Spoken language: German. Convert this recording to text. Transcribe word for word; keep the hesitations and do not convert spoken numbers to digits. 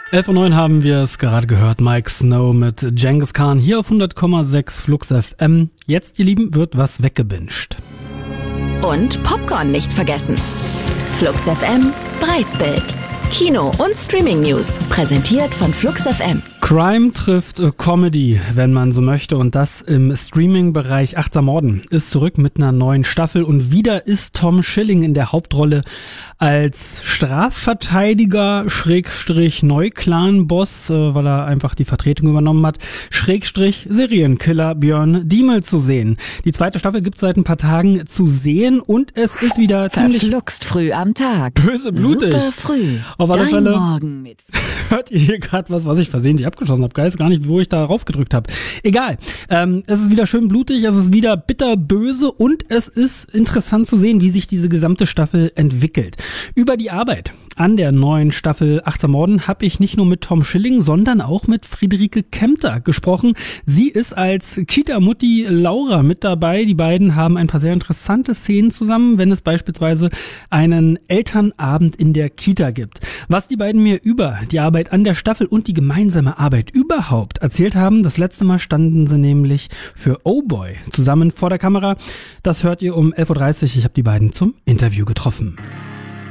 elf Uhr neun haben wir es gerade gehört, Mike Snow mit Genghis Khan hier auf hundert Komma sechs Flux F M. Jetzt, ihr Lieben, wird was weggebinged. Und Popcorn nicht vergessen. Flux F M Breitbild. Kino- und Streaming-News. Präsentiert von Flux F M. Crime trifft Comedy, wenn man so möchte, und das im Streaming-Bereich. Achtsam Morden ist zurück mit einer neuen Staffel und wieder ist Tom Schilling in der Hauptrolle als Strafverteidiger, Schrägstrich Neuklan-Boss, äh, weil er einfach die Vertretung übernommen hat, Schrägstrich Serienkiller Björn Diemel zu sehen. Die zweite Staffel gibt es seit ein paar Tagen zu sehen und es ist wieder ziemlich Verfluxt früh am Tag. böse blutig. Super früh. Auf alle Dein Fälle Morgen mit hört ihr hier gerade was, was ich versehentlich abgeschossen habe. Weiß gar nicht, wo ich da raufgedrückt habe. Egal. Ähm, es ist wieder schön blutig, es ist wieder bitterböse und es ist interessant zu sehen, wie sich diese gesamte Staffel entwickelt. Über die Arbeit an der neuen Staffel Achtsam Morden habe ich nicht nur mit Tom Schilling, sondern auch mit Friederike Kempter gesprochen. Sie ist als Kita-Mutti Laura mit dabei. Die beiden haben ein paar sehr interessante Szenen zusammen, wenn es beispielsweise einen Elternabend in der Kita gibt. Was die beiden mir über die Arbeit an der Staffel und die gemeinsame Arbeit überhaupt erzählt haben, das letzte Mal standen sie nämlich für Oh Boy zusammen vor der Kamera. Das hört ihr um elf Uhr dreißig. Ich habe die beiden zum Interview getroffen.